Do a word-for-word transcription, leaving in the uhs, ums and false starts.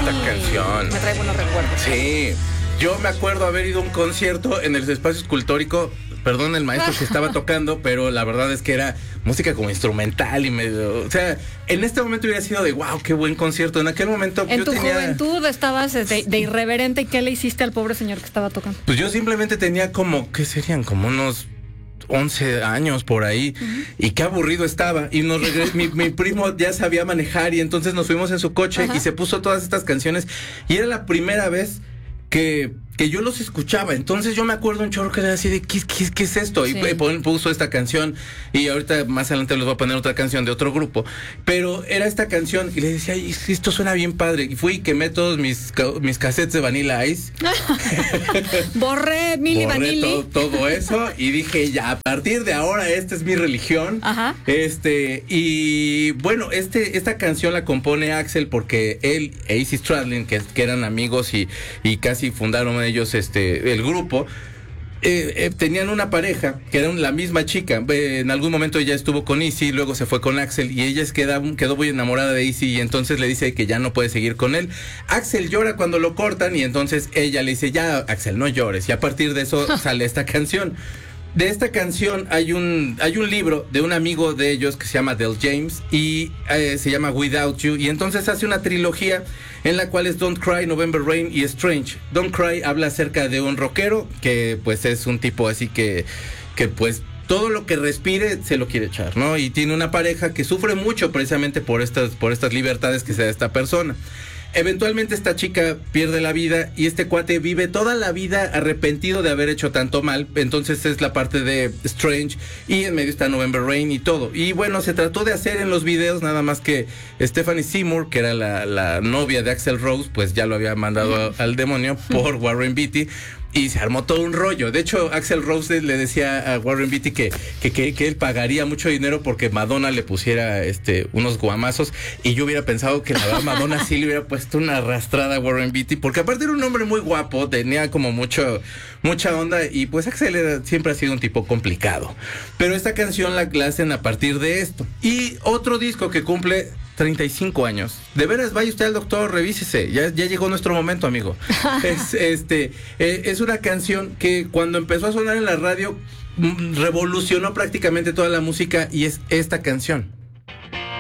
esta canción. Me trae buenos recuerdos. Sí, yo me acuerdo haber ido a un concierto en el espacio escultórico. Perdón el maestro que estaba tocando, pero la verdad es que era música como instrumental y medio... O sea, en este momento hubiera sido de wow, qué buen concierto. En aquel momento en yo tu tenía... juventud estabas de, de irreverente. ¿Y qué le hiciste al pobre señor que estaba tocando? Pues yo simplemente tenía como, ¿qué serían? Como unos once años por ahí. Uh-huh. Y qué aburrido estaba. Y nos regres... mi, mi primo ya sabía manejar y entonces nos fuimos en su coche. Uh-huh. Y se puso todas estas canciones. Y era la primera vez que... que yo los escuchaba, entonces yo me acuerdo un chorro que era así de ¿qué, qué, qué es esto? Sí. Y puso esta canción y ahorita más adelante les voy a poner otra canción de otro grupo, pero era esta canción y le decía, ay, esto suena bien padre, y fui y quemé todos mis, mis cassettes de Vanilla Ice. Borré Milli Vanilli. Todo, todo eso y dije, ya, a partir de ahora esta es mi religión. Ajá. Este, y bueno, este, esta canción la compone Axl porque él e Izzy Stradlin, que, que eran amigos y, y casi fundaron ellos este el grupo, eh, eh, tenían una pareja que era la misma chica. Eh, en algún momento ella estuvo con Izzy, luego se fue con Axl y ella queda, quedó muy enamorada de Izzy y entonces le dice que ya no puede seguir con él. Axl llora cuando lo cortan y entonces ella le dice, ya Axl, no llores, y a partir de eso sale esta canción. De esta canción hay un hay un libro de un amigo de ellos que se llama Del James y eh, se llama Without You, y entonces hace una trilogía en la cual es Don't Cry, November Rain y Strange. Don't Cry habla acerca de un rockero que pues es un tipo así que que pues todo lo que respire se lo quiere echar, ¿no? Y tiene una pareja que sufre mucho precisamente por estas por estas libertades que se da esta persona. Eventualmente esta chica pierde la vida y este cuate vive toda la vida arrepentido de haber hecho tanto mal. Entonces es la parte de Strange y en medio está November Rain y todo. Y bueno, se trató de hacer en los videos, nada más que Stephanie Seymour, que era la, la novia de Axl Rose, pues ya lo había mandado a, al demonio por Warren Beatty. Y se armó todo un rollo. De hecho, Axl Rose le decía a Warren Beatty que, que, que, que él pagaría mucho dinero porque Madonna le pusiera este unos guamazos. Y yo hubiera pensado que la verdad Madonna sí le hubiera puesto una arrastrada a Warren Beatty, porque aparte era un hombre muy guapo, tenía como mucho, mucha onda. Y pues Axl era, siempre ha sido un tipo complicado. Pero esta canción la, la hacen a partir de esto. Y otro disco que cumple treinta y cinco años. De veras, vaya usted al doctor, revísese. Ya, ya llegó nuestro momento, amigo. es, este, eh, es una canción que cuando empezó a sonar en la radio, m- revolucionó prácticamente toda la música y es esta canción.